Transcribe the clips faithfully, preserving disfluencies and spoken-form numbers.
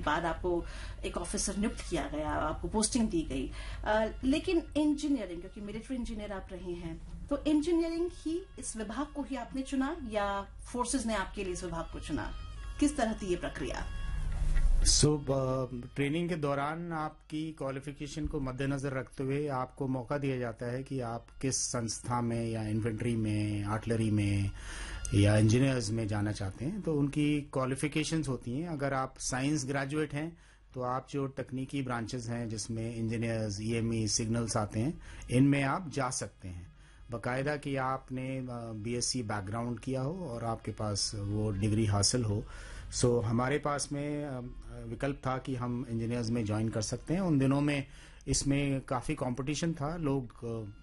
बाद आपको एक ऑफिसर नियुक्त किया गया, आपको पोस्टिंग दी गई, आ, लेकिन इंजीनियरिंग, क्योंकि मिलिट्री इंजीनियर आप रहे हैं, तो इंजीनियरिंग ही इस विभाग को ही आपने चुना या फोर्सेज ने आपके लिए इस विभाग को चुना? किस तरह थी ये प्रक्रिया? सो so, ट्रेनिंग के दौरान आपकी क्वालिफिकेशन को मद्देनजर रखते हुए आपको मौका दिया जाता है कि आप किस संस्था में या इन्फेंट्री में, आर्टिलरी में या इंजीनियर्स में जाना चाहते हैं। तो उनकी क्वालिफिकेशंस होती हैं। अगर आप साइंस ग्रेजुएट हैं तो आप जो तकनीकी ब्रांचेस हैं जिसमें इंजीनियर्स, ईएमई, सिग्नल्स आते हैं, इनमें आप जा सकते हैं बाकायदा कि आपने बीएससी बैकग्राउंड किया हो और आपके पास वो डिग्री हासिल हो। सो so, हमारे पास में विकल्प था कि हम इंजीनियर्स में ज्वाइन कर सकते हैं। उन दिनों में इसमें काफ़ी कंपटीशन था, लोग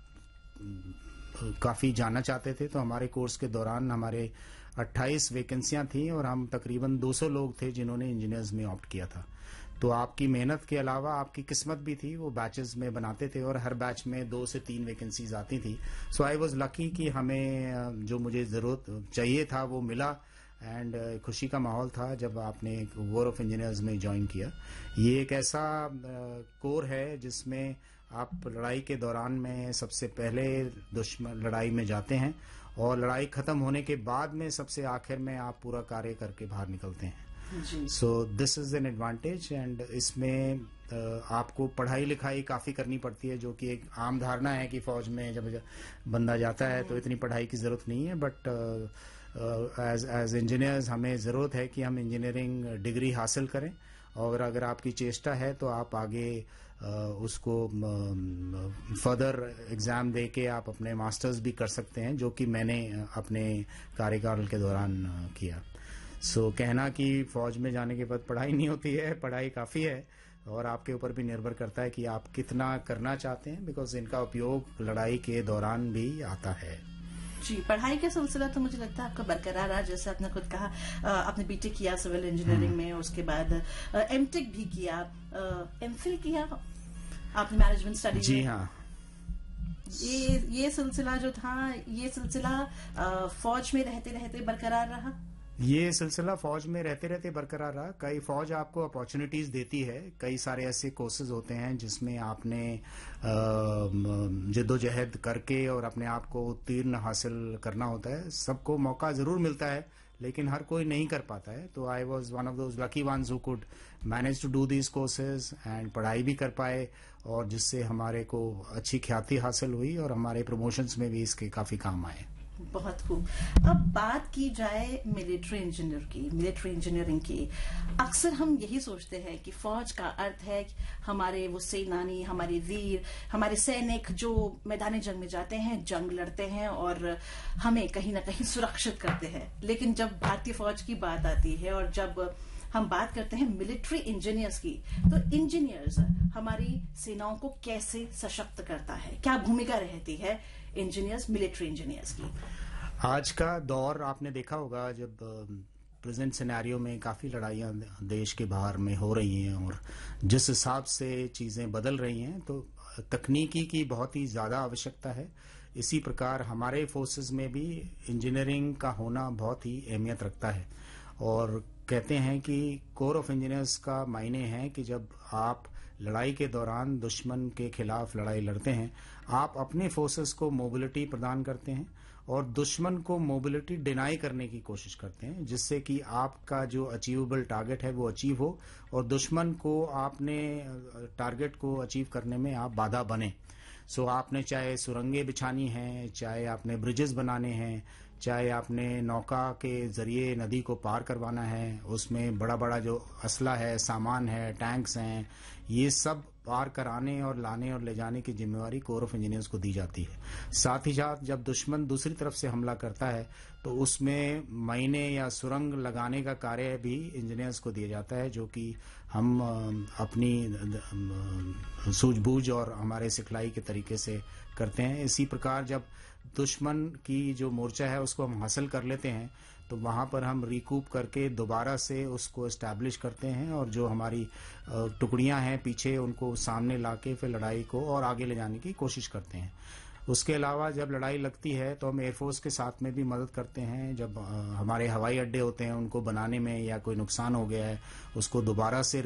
काफ़ी जाना चाहते थे। तो हमारे कोर्स के दौरान हमारे अट्ठाईस वैकेंसियां थी और हम तकरीबन दो सौ लोग थे जिन्होंने इंजीनियर्स में ऑप्ट किया था। तो आपकी मेहनत के अलावा आपकी किस्मत भी थी। वो बैचेस में बनाते थे और हर बैच में दो से तीन वैकेंसीज आती थी। सो आई वाज लकी कि हमें जो मुझे ज़रूरत चाहिए था वो मिला एंड खुशी का माहौल था जब आपने वॉर ऑफ इंजीनियर्स में ज्वाइन किया। ये एक ऐसा कोर है जिसमें आप लड़ाई के दौरान में सबसे पहले दुश्मन लड़ाई में जाते हैं और लड़ाई खत्म होने के बाद में सबसे आखिर में आप पूरा कार्य करके बाहर निकलते हैं। So this is an advantage and इसमें uh, आपको पढ़ाई लिखाई काफ़ी करनी पड़ती है, जो कि एक आम धारणा है कि फौज में जब बंदा जाता है तो इतनी पढ़ाई की ज़रूरत नहीं है। बट एज एज इंजीनियर्स हमें ज़रूरत है कि हम इंजीनियरिंग डिग्री हासिल करें और अगर आपकी चेष्टा है तो आप आगे uh, उसको फर्दर एग्ज़ाम दे के आप अपने मास्टर्स भी कर सकते हैं, जो कि मैंने अपने कार्यकाल के दौरान uh, किया। सो so, कहना कि फौज में जाने के बाद पढ़ाई नहीं होती है, पढ़ाई काफ़ी है और आपके ऊपर भी निर्भर करता है कि आप कितना करना चाहते हैं, बिकॉज इनका उपयोग लड़ाई के दौरान भी आता है। जी, पढ़ाई का सिलसिला तो मुझे लगता है आपका बरकरार रहा। जैसे आपने खुद कहा, आपने बीटेक किया सिविल इंजीनियरिंग में, उसके बाद एमटेक भी किया, एमफिल किया आपने मैनेजमेंट स्टडी। जी हाँ, ये ये सिलसिला जो था, ये सिलसिला फौज में रहते रहते बरकरार रहा। ये सिलसिला फौज में रहते रहते बरकरार रहा। कई फौज आपको अपॉर्चुनिटीज देती है, कई सारे ऐसे कोर्सेज होते हैं जिसमें आपने जिद्दोजहद करके और अपने आप को उत्तीर्ण हासिल करना होता है। सबको मौका जरूर मिलता है लेकिन हर कोई नहीं कर पाता है। तो I was one of those lucky ones who could manage to do these courses and पढ़ाई भी कर पाए और जिससे हमारे को अच्छी ख्याति हासिल हुई और हमारे प्रमोशंस में भी इसके काफी काम आए। बहुत खूब। अब बात की जाए मिलिट्री इंजीनियर की, मिलिट्री इंजीनियरिंग की, अक्सर हम यही सोचते हैं कि फौज का अर्थ है हमारे वो सेनानी, हमारे वीर, हमारे सैनिक जो मैदानी जंग में जाते हैं, जंग लड़ते हैं और हमें कहीं ना कहीं सुरक्षित करते हैं। लेकिन जब भारतीय फौज की बात आती है और जब हम बात करते हैं मिलिट्री इंजीनियर्स की, तो इंजीनियर्स हमारी सेनाओं को कैसे सशक्त करता है? क्या भूमिका रहती है इंजीनियर्स, मिलिट्री इंजीनियर्स की? आज का दौर आपने देखा होगा, जब प्रेजेंट सिनेरियो में काफ़ी लड़ाइयाँ देश के बाहर में हो रही हैं और जिस हिसाब से चीज़ें बदल रही हैं, तो तकनीकी की बहुत ही ज़्यादा आवश्यकता है। इसी प्रकार हमारे फोर्सेस में भी इंजीनियरिंग का होना बहुत ही अहमियत रखता है और कहते हैं कि कोर ऑफ इंजीनियर्स का मायने है कि जब आप लड़ाई के दौरान दुश्मन के खिलाफ लड़ाई लड़ते हैं, आप अपने फोर्सेस को मोबिलिटी प्रदान करते हैं और दुश्मन को मोबिलिटी डिनाई करने की कोशिश करते हैं, जिससे कि आपका जो अचीवेबल टारगेट है वो अचीव हो और दुश्मन को आपने टारगेट को अचीव करने में आप बाधा बने। सो आपने चाहे सुरंगें बिछानी हैं, चाहे आपने ब्रिजेस बनाने हैं, चाहे आपने नौका के जरिए नदी को पार करवाना है, उसमें बड़ा बड़ा जो असला है, सामान है, टैंक्स हैं, ये सब पार कराने और लाने और ले जाने की जिम्मेवारी कोर ऑफ इंजीनियर्स को दी जाती है। साथ ही साथ जब दुश्मन दूसरी तरफ से हमला करता है तो उसमें मायने या सुरंग लगाने का कार्य भी इंजीनियर्स को दिया जाता है, जो कि हम अपनी सूझबूझ और हमारे सिखलाई के तरीके से करते हैं। इसी प्रकार जब दुश्मन की जो मोर्चा है उसको हम हासिल कर लेते हैं तो वहाँ पर हम रिकूप करके दोबारा से उसको एस्टैब्लिश करते हैं और जो हमारी टुकड़ियाँ हैं पीछे उनको सामने लाके फिर लड़ाई को और आगे ले जाने की कोशिश करते हैं। उसके अलावा जब लड़ाई लगती है तो हम एयरफोर्स के साथ में भी मदद करते हैं। जब हमारे हवाई अड्डे होते हैं उनको बनाने में या कोई नुकसान हो गया है उसको दोबारा से